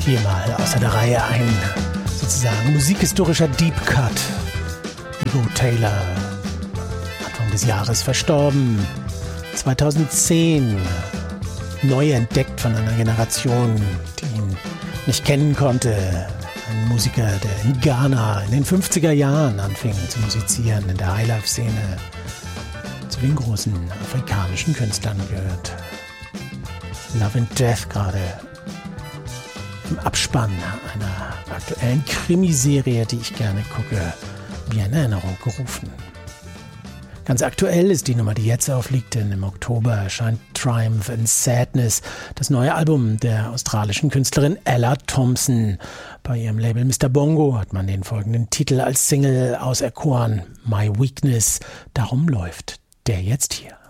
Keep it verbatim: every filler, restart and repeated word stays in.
Hier mal außer der Reihe ein sozusagen musikhistorischer Deep Cut. Hugo Taylor, Anfang des Jahres verstorben, zweitausendzehn, neu entdeckt von einer Generation, die ihn nicht kennen konnte. Ein Musiker, der in Ghana in den fünfziger Jahren anfing zu musizieren, in der Highlife-Szene, zu den großen afrikanischen Künstlern gehört. Love and Death gerade im Abspann einer aktuellen Krimiserie, die ich gerne gucke, wie in Erinnerung gerufen. Ganz aktuell ist die Nummer, die jetzt aufliegt, denn im Oktober erscheint Triumph and Sadness, das neue Album der australischen Künstlerin Ella Thompson. Bei ihrem Label Mister Bongo hat man den folgenden Titel als Single auserkoren, My Weakness. Darum läuft der jetzt hier.